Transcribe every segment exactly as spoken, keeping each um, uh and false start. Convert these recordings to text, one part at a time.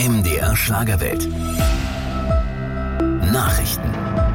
M D R Schlagerwelt. Nachrichten.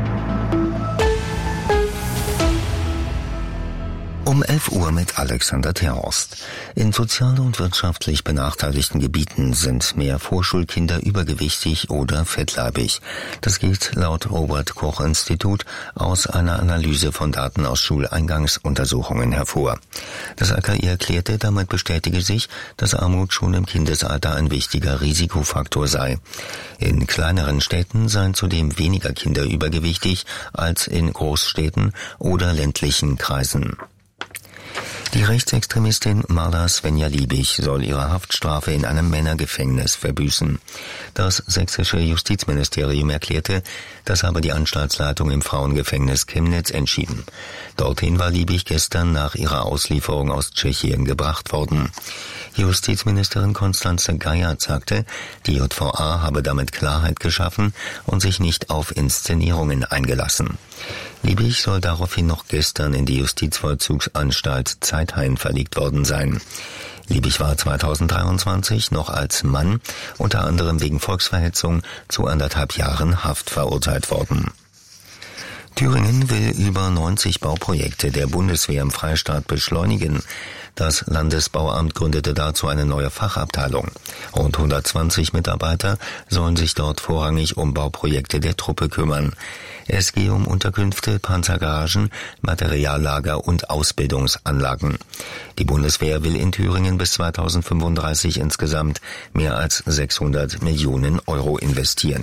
Um elf Uhr mit Alexander Terhorst. In sozial und wirtschaftlich benachteiligten Gebieten sind mehr Vorschulkinder übergewichtig oder fettleibig. Das geht laut Robert-Koch-Institut aus einer Analyse von Daten aus Schuleingangsuntersuchungen hervor. Das A K I erklärte, damit bestätige sich, dass Armut schon im Kindesalter ein wichtiger Risikofaktor sei. In kleineren Städten seien zudem weniger Kinder übergewichtig als in Großstädten oder ländlichen Kreisen. Die Rechtsextremistin Marla Svenja Liebig soll ihre Haftstrafe in einem Männergefängnis verbüßen. Das sächsische Justizministerium erklärte, das habe die Anstaltsleitung im Frauengefängnis Chemnitz entschieden. Dorthin war Liebig gestern nach ihrer Auslieferung aus Tschechien gebracht worden. Justizministerin Constanze Geier sagte, die J V A habe damit Klarheit geschaffen und sich nicht auf Inszenierungen eingelassen. Liebig soll daraufhin noch gestern in die Justizvollzugsanstalt Zeithain verlegt worden sein. Liebig war zweitausenddreiundzwanzig noch als Mann unter anderem wegen Volksverhetzung zu anderthalb Jahren Haft verurteilt worden. Thüringen will über neunzig Bauprojekte der Bundeswehr im Freistaat beschleunigen. Das Landesbauamt gründete dazu eine neue Fachabteilung. Rund hundertzwanzig Mitarbeiter sollen sich dort vorrangig um Bauprojekte der Truppe kümmern. Es gehe um Unterkünfte, Panzergaragen, Materiallager und Ausbildungsanlagen. Die Bundeswehr will in Thüringen bis zweitausendfünfunddreißig insgesamt mehr als sechshundert Millionen Euro investieren.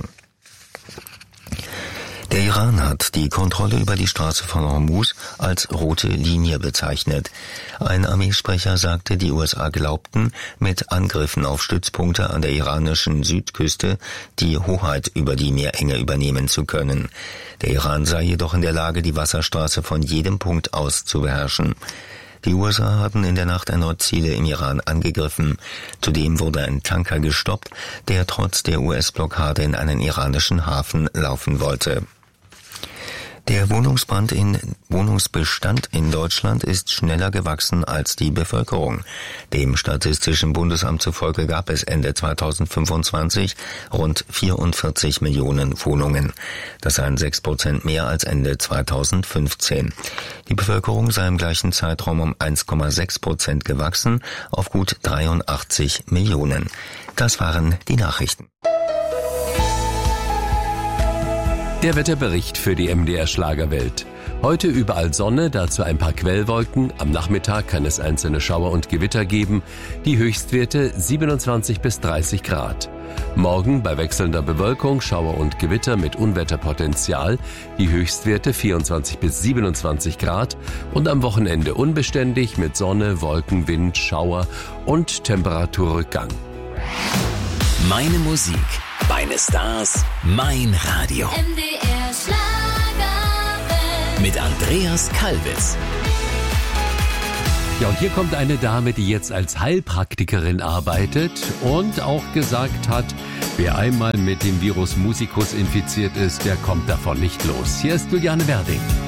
Der Iran hat die Kontrolle über die Straße von Hormuz als rote Linie bezeichnet. Ein Armeesprecher sagte, die U S A glaubten, mit Angriffen auf Stützpunkte an der iranischen Südküste die Hoheit über die Meerenge übernehmen zu können. Der Iran sei jedoch in der Lage, die Wasserstraße von jedem Punkt aus zu beherrschen. Die U S A hatten in der Nacht erneut Ziele im Iran angegriffen. Zudem wurde ein Tanker gestoppt, der trotz der U S-Blockade in einen iranischen Hafen laufen wollte. Der Wohnungsband in, Wohnungsbestand in Deutschland ist schneller gewachsen als die Bevölkerung. Dem Statistischen Bundesamt zufolge gab es Ende zweitausendfünfundzwanzig rund vierundvierzig Millionen Wohnungen. Das seien sechs Prozent mehr als Ende zweitausendfünfzehn. Die Bevölkerung sei im gleichen Zeitraum um eins Komma sechs Prozent gewachsen auf gut dreiundachtzig Millionen. Das waren die Nachrichten. Der Wetterbericht für die M D R Schlagerwelt. Heute überall Sonne, dazu ein paar Quellwolken. Am Nachmittag kann es einzelne Schauer und Gewitter geben. Die Höchstwerte siebenundzwanzig bis dreißig Grad. Morgen bei wechselnder Bewölkung, Schauer und Gewitter mit Unwetterpotenzial. Die Höchstwerte vierundzwanzig bis siebenundzwanzig Grad. Und am Wochenende unbeständig mit Sonne, Wolken, Wind, Schauer und Temperaturrückgang. Meine Musik, meine Stars, mein Radio. M D R Schlagerwelt. Mit Andreas Kalbitz. Ja, und hier kommt eine Dame, die jetzt als Heilpraktikerin arbeitet und auch gesagt hat, wer einmal mit dem Virus Musicus infiziert ist, der kommt davon nicht los. Hier ist Juliane Werding.